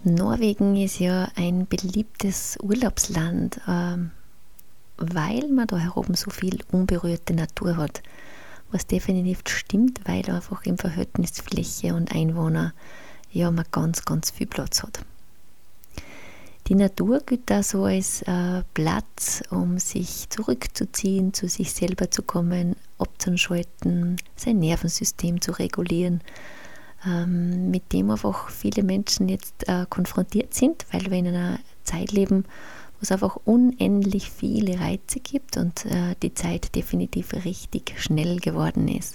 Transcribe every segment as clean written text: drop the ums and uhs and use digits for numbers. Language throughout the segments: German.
Norwegen ist ja ein beliebtes Urlaubsland, weil man da herum so viel unberührte Natur hat. Was definitiv stimmt, weil einfach im Verhältnis Fläche und Einwohner ja man ganz, ganz viel Platz hat. Die Natur gilt da so als Platz, um sich zurückzuziehen, zu sich selber zu kommen, abzuschalten, sein Nervensystem zu regulieren, mit dem einfach viele Menschen jetzt konfrontiert sind, weil wir in einer Zeit leben, wo es einfach unendlich viele Reize gibt und die Zeit definitiv richtig schnell geworden ist.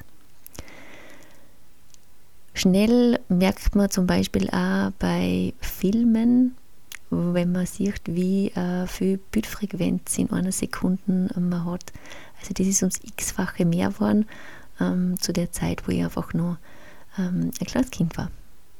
Schnell merkt man zum Beispiel auch bei Filmen, wenn man sieht, wie viel Bildfrequenz in einer Sekunde man hat. Also das ist ums x-fache mehr geworden zu der Zeit, wo ich einfach noch ein kleines Kind war.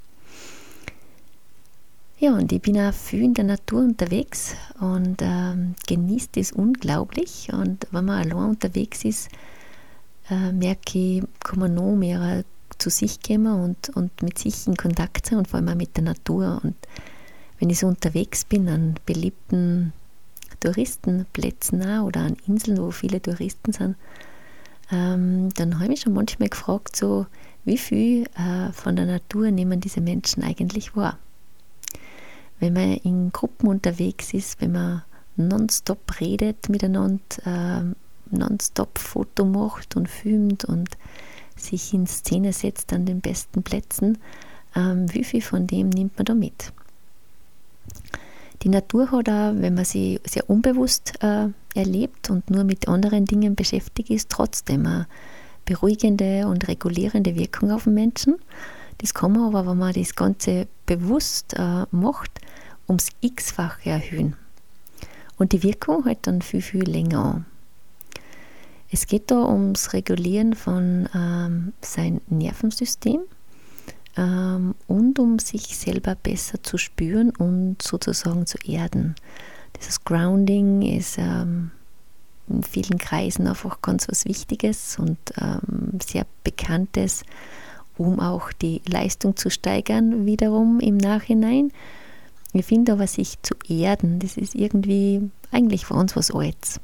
Ja, und ich bin auch viel in der Natur unterwegs und genieße das unglaublich. Und wenn man allein unterwegs ist, merke ich, kann man noch mehr zu sich gehen und mit sich in Kontakt sein und vor allem auch mit der Natur. Und wenn ich so unterwegs bin an beliebten Touristenplätzen auch oder an Inseln, wo viele Touristen sind, dann habe ich mich schon manchmal gefragt, so, wie viel von der Natur nehmen diese Menschen eigentlich wahr? Wenn man in Gruppen unterwegs ist, wenn man nonstop redet miteinander, nonstop Foto macht und filmt und sich in Szene setzt an den besten Plätzen, wie viel von dem nimmt man da mit? Die Natur hat auch, wenn man sie sehr unbewusst erlebt und nur mit anderen Dingen beschäftigt ist, trotzdem eine beruhigende und regulierende Wirkung auf den Menschen. Das kann man aber, wenn man das Ganze bewusst macht, ums x-fache erhöhen. Und die Wirkung hält dann viel, viel länger an. Es geht da ums Regulieren von seinem Nervensystem und um sich selber besser zu spüren und sozusagen zu erden. Dieses Grounding ist in vielen Kreisen einfach ganz was Wichtiges und sehr Bekanntes, um auch die Leistung zu steigern, wiederum im Nachhinein. Ich finde aber, sich zu erden, das ist irgendwie eigentlich für uns was Altes.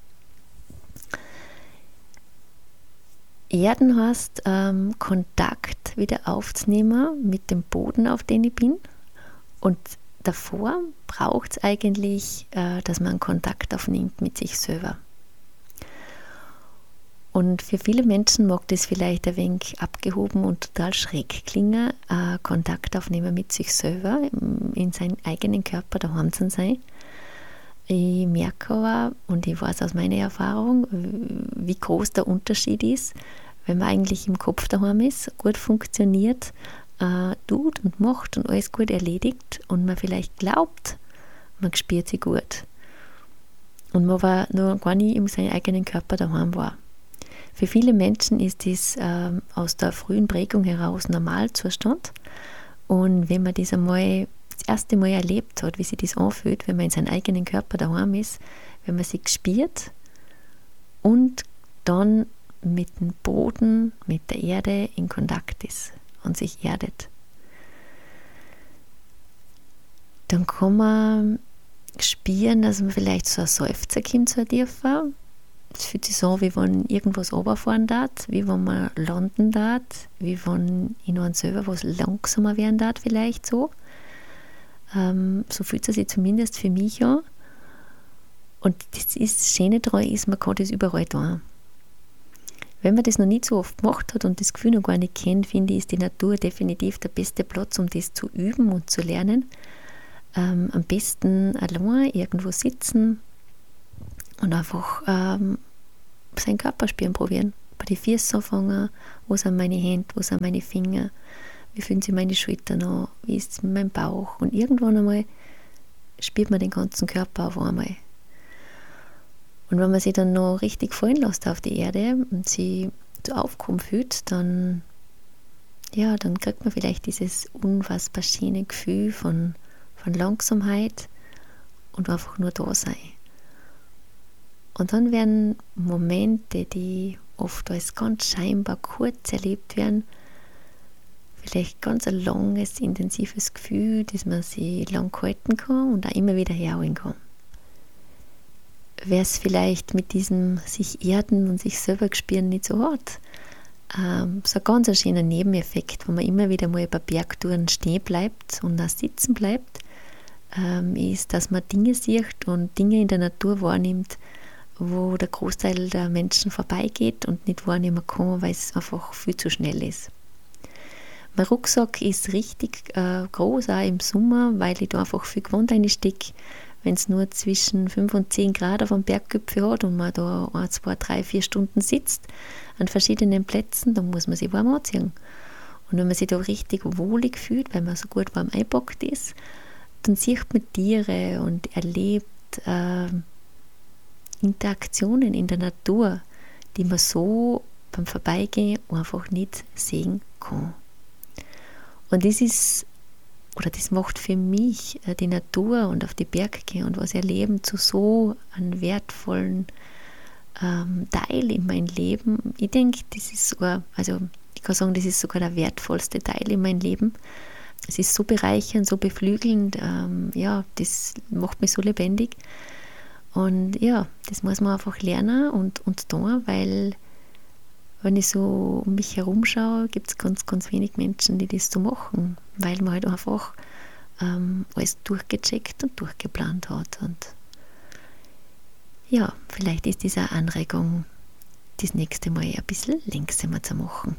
Erden heißt, Kontakt wieder aufzunehmen mit dem Boden, auf dem ich bin. Und davor braucht es eigentlich, dass man Kontakt aufnimmt mit sich selber. Und für viele Menschen mag das vielleicht ein wenig abgehoben und total schräg klingen, Kontakt aufnehmen mit sich selber, in seinem eigenen Körper daheim zu sein. Ich merke aber, und ich weiß aus meiner Erfahrung, wie groß der Unterschied ist, wenn man eigentlich im Kopf daheim ist, gut funktioniert, tut und macht und alles gut erledigt und man vielleicht glaubt, man spürt sich gut. Und man war noch gar nicht in seinem eigenen Körper daheim war. Für viele Menschen ist das aus der frühen Prägung heraus Normalzustand. Und wenn man das einmal das erste Mal erlebt hat, wie sich das anfühlt, wenn man in seinem eigenen Körper daheim ist, wenn man sich spürt und dann mit dem Boden, mit der Erde in Kontakt ist und sich erdet, dann kann man spüren, dass man vielleicht so ein Seufzer kommt, so ein tiefer. Es fühlt sich so an, wie wenn irgendwas runterfahren darf, wie wenn man landen darf, wie wenn in einem selber was langsamer werden darf, vielleicht so. So fühlt es sich zumindest für mich an. Und das Schöne daran ist, man kann das überall tun. Wenn man das noch nicht so oft gemacht hat und das Gefühl noch gar nicht kennt, finde ich, ist die Natur definitiv der beste Platz, um das zu üben und zu lernen. Am besten allein irgendwo sitzen und einfach seinen Körper spüren probieren. Bei den Füßen anfangen, wo sind meine Hände, wo sind meine Finger, wie fühlen sich meine Schultern an, wie ist es mit meinem Bauch. Und irgendwann einmal spürt man den ganzen Körper auf einmal. Und wenn man sich dann noch richtig fallen lässt auf die Erde und sie so aufkommen fühlt, dann kriegt man vielleicht dieses unfassbar schöne Gefühl von Langsamkeit und einfach nur da sein. Und dann werden Momente, die oft als ganz scheinbar kurz erlebt werden, vielleicht ganz ein langes, intensives Gefühl, das man sich lang halten kann und auch immer wieder herholen kann. Wäre es vielleicht mit diesem sich erden und sich selber spüren nicht so hart. So ein ganz schöner Nebeneffekt, wo man immer wieder mal bei Bergtouren stehen bleibt und auch sitzen bleibt, ist, dass man Dinge sieht und Dinge in der Natur wahrnimmt, wo der Großteil der Menschen vorbeigeht und nicht wahrnehmen kann, weil es einfach viel zu schnell ist. Mein Rucksack ist richtig groß, auch im Sommer, weil ich da einfach viel Gewand reinstecke. Wenn es nur zwischen 5 und 10 Grad auf dem Berggipfel hat und man da 1, 2, 3, 4 Stunden sitzt an verschiedenen Plätzen, dann muss man sich warm anziehen. Und wenn man sich da richtig wohlig fühlt, weil man so gut warm eingepackt ist, dann sieht man Tiere und erlebt Interaktionen in der Natur, die man so beim Vorbeigehen einfach nicht sehen kann. Und das macht für mich die Natur und auf die Berge gehen und was erleben zu so einem wertvollen Teil in meinem Leben. Ich denke, das ist sogar, also ich kann sagen, das ist sogar der wertvollste Teil in meinem Leben. Es ist so bereichernd, so beflügelnd, das macht mich so lebendig. Und ja, das muss man einfach lernen und tun, weil wenn ich so um mich herum schaue, gibt es ganz, ganz wenig Menschen, die das so machen, weil man halt einfach alles durchgecheckt und durchgeplant hat. Und ja, vielleicht ist diese Anregung, das nächste Mal ein bisschen langsamer zu machen.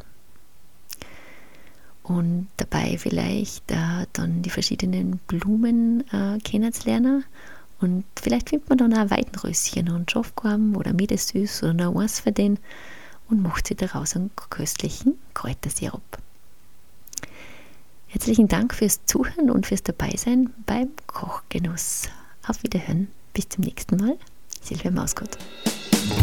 Und dabei vielleicht dann die verschiedenen Blumen kennenzulernen. Und vielleicht findet man dann auch Weidenröschen und Schafgarben oder Medesüß oder noch eins von denen und macht sich daraus einen köstlichen Kräutersirup. Herzlichen Dank fürs Zuhören und fürs Dabeisein beim Kochgenuss. Auf Wiederhören. Bis zum nächsten Mal. Silvia Mauskott.